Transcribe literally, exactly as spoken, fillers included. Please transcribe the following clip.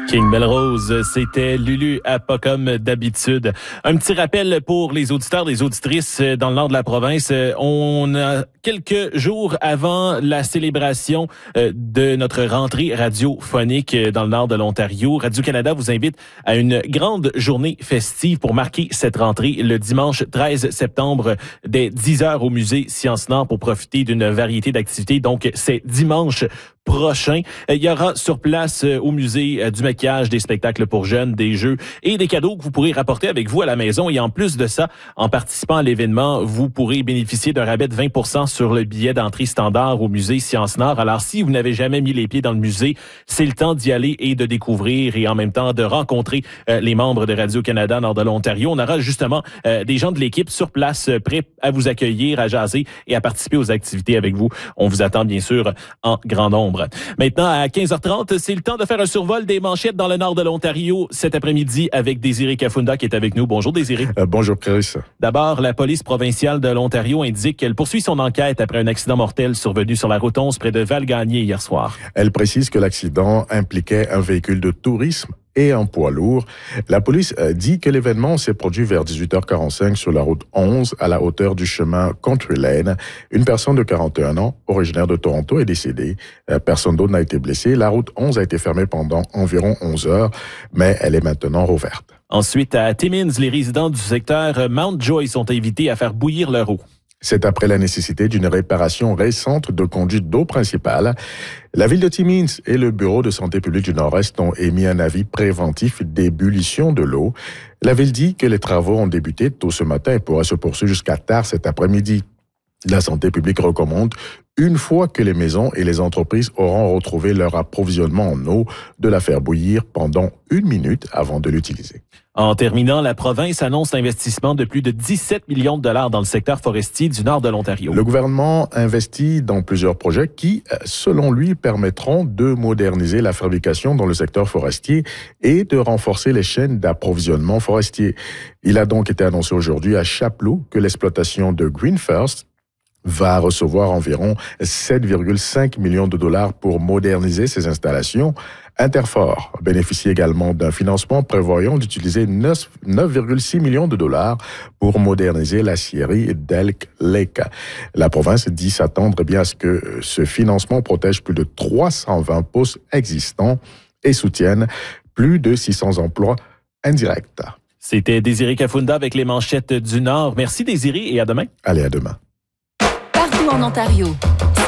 King Melrose, c'était Lulu à pas comme d'habitude. Un petit rappel pour les auditeurs, les auditrices dans le nord de la province. On a quelques jours avant la célébration de notre rentrée radiophonique dans le nord de l'Ontario. Radio-Canada vous invite à une grande journée festive pour marquer cette rentrée le dimanche treize septembre dès dix heures au musée Sciences Nord pour profiter d'une variété d'activités. Donc, c'est dimanche prochain. Il y aura sur place au musée du maquillage, des spectacles pour jeunes, des jeux et des cadeaux que vous pourrez rapporter avec vous à la maison. Et en plus de ça, en participant à l'événement, vous pourrez bénéficier d'un rabais de vingt pour cent sur le billet d'entrée standard au musée Sciences Nord. Alors, si vous n'avez jamais mis les pieds dans le musée, c'est le temps d'y aller et de découvrir et en même temps de rencontrer euh, les membres de Radio-Canada Nord de l'Ontario. On aura justement euh, des gens de l'équipe sur place euh, prêts à vous accueillir, à jaser et à participer aux activités avec vous. On vous attend bien sûr en grand nombre. Maintenant, à quinze heures trente, c'est le temps de faire un survol des manchettes dans le nord de l'Ontario cet après-midi avec Désiré Kafunda qui est avec nous. Bonjour Désiré. Euh, bonjour Chris. D'abord, la police provinciale de l'Ontario indique qu'elle poursuit son enquête après un accident mortel survenu sur la route onze près de Val-Gagné hier soir. Elle précise que l'accident impliquait un véhicule de tourisme et un poids lourd. La police dit que l'événement s'est produit vers dix-huit heures quarante-cinq sur la route onze à la hauteur du chemin Country Lane. Une personne de quarante et un ans, originaire de Toronto, est décédée. Personne d'autre n'a été blessé. La route onze a été fermée pendant environ onze heures, mais elle est maintenant rouverte. Ensuite, à Timmins, les résidents du secteur Mount Joy sont invités à faire bouillir leur eau. C'est après la nécessité d'une réparation récente de conduite d'eau principale. La ville de Timmins et le Bureau de santé publique du Nord-Est ont émis un avis préventif d'ébullition de l'eau. La ville dit que les travaux ont débuté tôt ce matin et pourraient se poursuivre jusqu'à tard cet après-midi. La santé publique recommande, une fois que les maisons et les entreprises auront retrouvé leur approvisionnement en eau, de la faire bouillir pendant une minute avant de l'utiliser. En terminant, la province annonce l'investissement de plus de dix-sept millions de dollars dans le secteur forestier du nord de l'Ontario. Le gouvernement investit dans plusieurs projets qui, selon lui, permettront de moderniser la fabrication dans le secteur forestier et de renforcer les chaînes d'approvisionnement forestier. Il a donc été annoncé aujourd'hui à Chapleau que l'exploitation de Green First va recevoir environ sept virgule cinq millions de dollars pour moderniser ses installations. Interfor bénéficie également d'un financement prévoyant d'utiliser neuf virgule six millions de dollars pour moderniser la scierie d'Elk Lake. La province dit s'attendre bien à ce que ce financement protège plus de trois cent vingt postes existants et soutienne plus de six cents emplois indirects. C'était Désiré Kafunda avec les manchettes du Nord. Merci Désiré et à demain. Allez, à demain. Partout en Ontario,